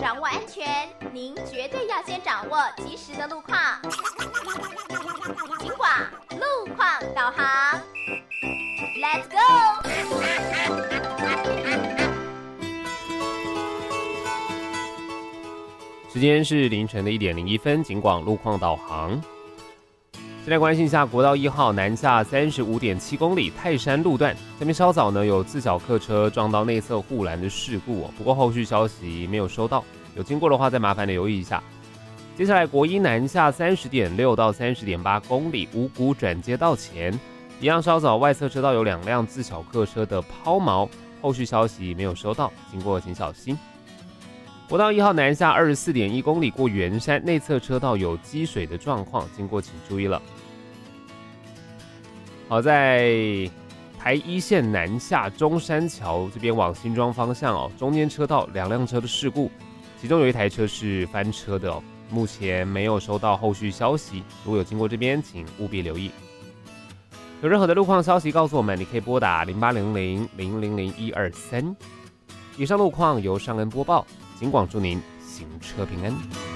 掌握安全，您绝对要先掌握及时的路况。警广路况导航 ，Let's go！ 时间是凌晨的1点01分，警广路况导航。先来关心一下国道1号南下35.7公里泰山路段，这边稍早呢有自小客车撞到内侧护栏的事故不过后续消息没有收到，有经过的话再麻烦你留意一下。接下来国一南下30.6到30.8公里五股转接道前，一样稍早外侧车道有2辆自小客车的抛锚，后续消息没有收到，经过请小心。国道1号南下24.1公里过圆山，内侧车道有积水的状况，经过请注意了。好，在台一线南下中山桥这边往新庄方向中间车道2辆车的事故，其中有一台车是翻车的目前没有收到后续消息，如果有经过这边，请务必留意。有任何的路况消息告诉我们，你可以拨打0800-000-123。以上路况由尚恩播报，警广祝您行车平安。